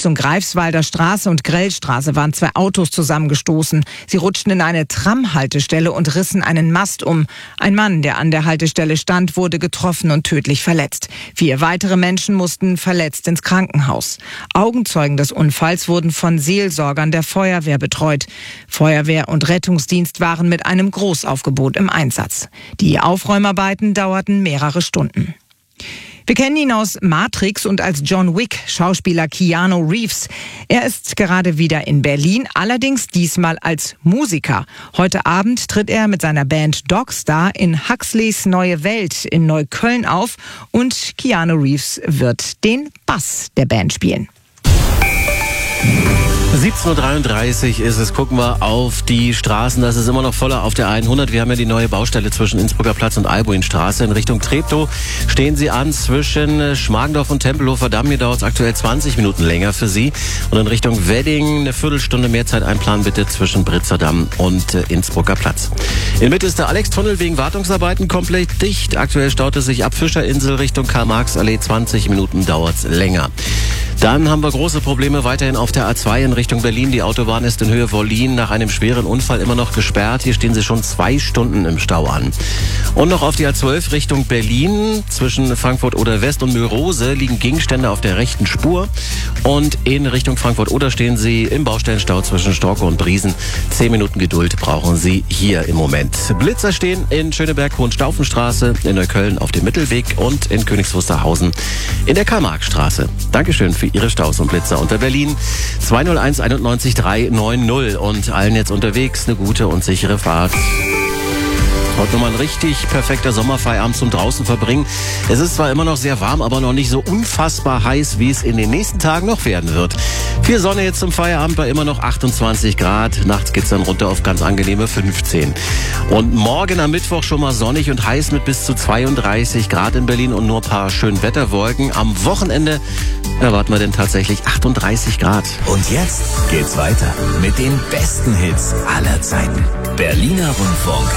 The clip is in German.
Kreuzung Greifswalder Straße und Grellstraße waren 2 Autos zusammengestoßen. Sie rutschten in eine Tramhaltestelle und rissen einen Mast um. Ein Mann, der an der Haltestelle stand, wurde getroffen und tödlich verletzt. 4 weitere Menschen mussten verletzt ins Krankenhaus. Augenzeugen des Unfalls wurden von Seelsorgern der Feuerwehr betreut. Feuerwehr und Rettungsdienst waren mit einem Großaufgebot im Einsatz. Die Aufräumarbeiten dauerten mehrere Stunden. Wir kennen ihn aus Matrix und als John Wick Schauspieler Keanu Reeves. Er ist gerade wieder in Berlin, allerdings diesmal als Musiker. Heute Abend tritt er mit seiner Band Dogstar in Huxleys Neue Welt in Neukölln auf und Keanu Reeves wird den Bass der Band spielen. 17:33 Uhr ist es. Gucken wir auf die Straßen. Das ist immer noch voller auf der 100. Wir haben ja die neue Baustelle zwischen Innsbrucker Platz und Albuinstraße. In Richtung Treptow stehen Sie an zwischen Schmargendorf und Tempelhofer Damm. Hier dauert es aktuell 20 Minuten länger für Sie. Und in Richtung Wedding eine Viertelstunde mehr Zeit einplanen bitte zwischen Britzer Damm und Innsbrucker Platz. In Mitte ist der Alex-Tunnel wegen Wartungsarbeiten komplett dicht. Aktuell staut es sich ab Fischerinsel Richtung Karl-Marx-Allee. 20 Minuten dauert es länger. Dann haben wir große Probleme weiterhin auf der A2 in Richtung Berlin. Die Autobahn ist in Höhe Wollin nach einem schweren Unfall immer noch gesperrt. Hier stehen Sie schon 2 Stunden im Stau an. Und noch auf die A12 Richtung Berlin. Zwischen Frankfurt oder West und Mülrose liegen Gegenstände auf der rechten Spur. Und in Richtung Frankfurt oder stehen Sie im Baustellenstau zwischen Storke und Briesen. 10 Minuten Geduld brauchen Sie hier im Moment. Blitzer stehen in Schöneberg, Hohenstaufenstraße, in Neukölln auf dem Mittelweg und in Königs Wusterhausen in der Karl-Marx-Straße. Dankeschön für Ihre Staus und Blitzer unter Berlin 201 91 390 und allen jetzt unterwegs eine gute und sichere Fahrt. Heute nochmal ein richtig perfekter Sommerfeierabend zum draußen verbringen. Es ist zwar immer noch sehr warm, aber noch nicht so unfassbar heiß, wie es in den nächsten Tagen noch werden wird. Viel Sonne jetzt zum Feierabend bei immer noch 28 Grad. Nachts geht's dann runter auf ganz angenehme 15. Und morgen am Mittwoch schon mal sonnig und heiß mit bis zu 32 Grad in Berlin und nur ein paar Schönwetterwolken. Am Wochenende erwarten wir denn tatsächlich 38 Grad. Und jetzt geht's weiter mit den besten Hits aller Zeiten. Berliner Rundfunk.